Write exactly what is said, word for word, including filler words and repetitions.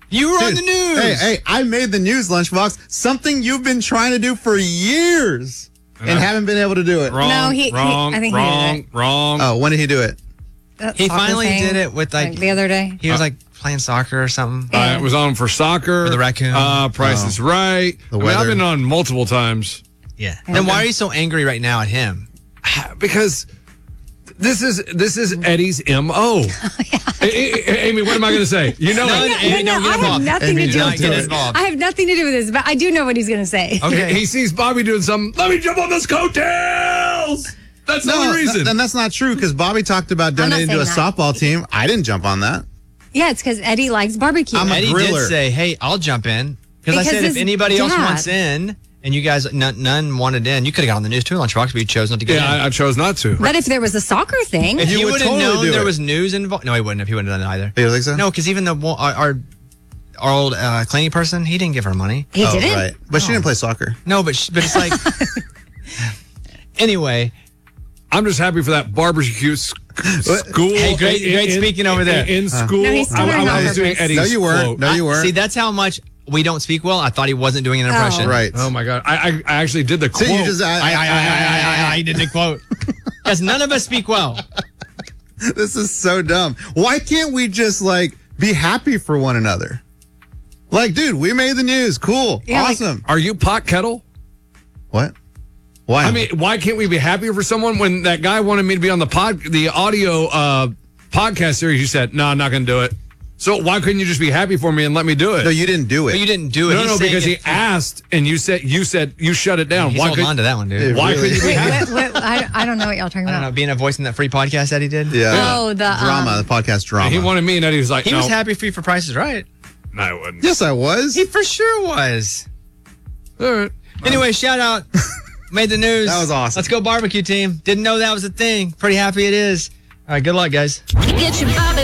You were Dude, on the news. Hey, hey, I made the news, Lunchbox. Something you've been trying to do for years and Uh, haven't been able to do it. Wrong, No, he- he- wrong, I think he did wrong, it. wrong. Oh, when did he do it? That He soccer finally thing, did it with like, the other day. he was like playing soccer or something. Uh, it was on for soccer. For the raccoon. Uh, Price Oh. is Right. The I mean, I've weather. been on multiple times. Yeah. Then why are you so angry right now at him? Because this is this is Eddie's M O. A- A- Amy, what am I going to say? You know No, it. no, Amy, no, don't get I have involved. nothing Amy, to do don't with do this. it. involved. I have nothing to do with this, but I do know what he's going to say. Okay. He sees Bobby doing something. Let me jump on those coattails. That's the only reason. th- then that's not true because Bobby talked about I'm not donating to a saying that. softball team. I didn't jump on that. Yeah, it's because Eddie likes barbecue. I'm a Eddie griller. did say, "Hey, I'll jump in," because I Because said if his anybody else dad- wants in, and you guys none, none wanted in, you could have got on the news too, Lunchbox, but you chose not to get yeah, in. I, I chose not to. But if there was a soccer thing, if He you would would have totally known do there it. was news involved, no, he wouldn't have. He wouldn't have done it either. You think so? No, because even the wa- our our, our old uh, cleaning person, he didn't give her money. he Oh, didn't. right. But she didn't play soccer. No, but sh- but it's like anyway. I'm just happy for that barbecue s- school. Hey, great- great speaking over there. In, in school, No, he's I, doing I, it I on was doing purpose. Eddie's No, you weren't. float. No, you I- weren't. See, that's how much we don't speak well. I thought he wasn't doing an impression. Oh. Right. Oh my god! I, I I actually did the quote. See, you just, I, I, I, I, I, I did the quote. Because none of us speak well. This is so dumb. Why can't we just like be happy for one another? Like, dude, we made the news. Cool. Yeah, like- awesome. Are you pot kettle? What? Why? I mean, why can't we be happier for someone when that guy wanted me to be on the pod, the audio uh, podcast series? You said, no, I'm not going to do it. So why couldn't you just be happy for me and let me do it? no, you didn't do it. But you didn't do it. no, He's no, saying because he if- asked and you said you said you shut it down. He's why holding could on to that one, dude. why really couldn't you be Wait, happy? what, what, I, I don't know what y'all talking I don't about. know, being a voice in that free podcast that he did. yeah. Oh, the um, drama, the podcast drama. He wanted me, and Eddie was like, He no, was happy for you for prices, right? no, I wouldn't. Yes, I was. He for sure was. All right. Anyway, shout out. Made the news. That was awesome. Let's go barbecue team. Didn't know that was a thing. Pretty happy it is. All right, good luck, guys. Get your Bobby